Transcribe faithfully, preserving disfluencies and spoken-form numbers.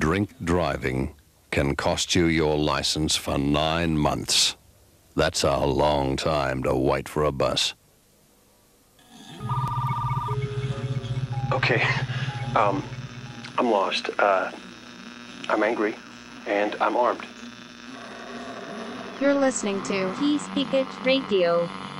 Drink driving can cost you your license for nine months. That's a long time to wait for a bus. Okay, um, I'm lost. Uh, I'm angry, and I'm armed. You're listening to He Speak It Radio.